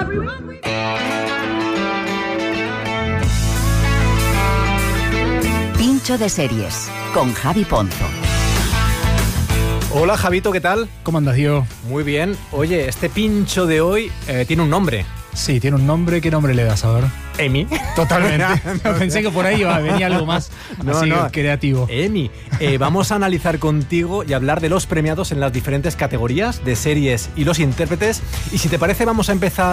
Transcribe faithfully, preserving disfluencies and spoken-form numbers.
Pincho de series con Javi Ponzo. Hola Javito, ¿qué tal? ¿Cómo andas, Diego? Muy bien. Oye, este pincho de hoy eh, tiene un nombre. Sí, tiene un nombre. ¿Qué nombre le das, a ver? Emi. Totalmente. Pensé que por ahí iba, venía algo más no, así no. creativo. Emi, eh, vamos a analizar contigo y hablar de los premiados en las diferentes categorías de series y los intérpretes. Y si te parece, vamos a empezar